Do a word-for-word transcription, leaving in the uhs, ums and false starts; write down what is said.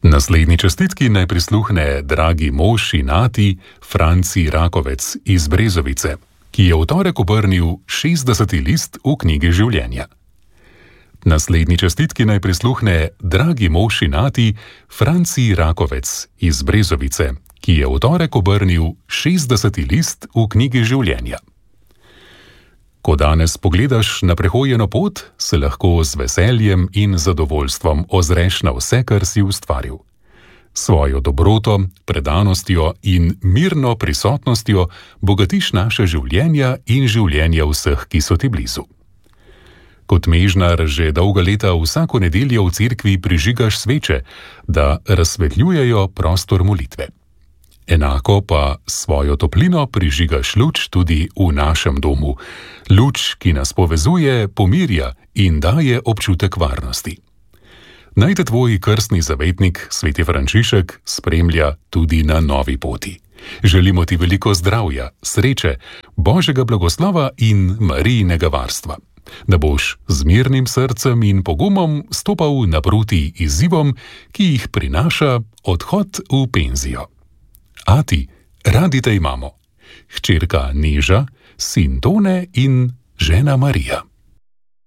Naslednji čestitki naj prisluhne dragi mož in ati Franci Rakovec iz Brezovice, ki je v torek obrnil šestdeseti list v knjigi življenja. Naslednji čestitki naj prisluhne dragi mož in ati Franci Rakovec iz Brezovice, ki je v torek obrnil šestdeseti list v knjigi življenja. Ko danes pogledaš na prehojeno pot, se lahko z veseljem in zadovoljstvom ozreš na vse, kar si ustvaril. Svojo dobroto, predanostjo in mirno prisotnostjo bogatiš naše življenja in življenja vseh, ki so ti blizu. Kot mežnar že dolga leta vsako nedeljo v cerkvi prižigaš sveče, da razsvetljujejo prostor molitve. Enako pa svojo toplino prižigaš luč tudi v našem domu. Luč, ki nas povezuje, pomirja in daje občutek varnosti. Naj te tvoj krstni zavetnik, sveti Frančišek, spremlja tudi na novi poti. Želimo ti veliko zdravja, sreče, Božjega blagoslova in Marijinega varstva. Da boš z mirnim srcem in pogumom stopal naproti izzivom, ki jih prinaša odhod v penzijo. Ati, radi te imamo. Hčerka Neža, sin Tone in žena Marija.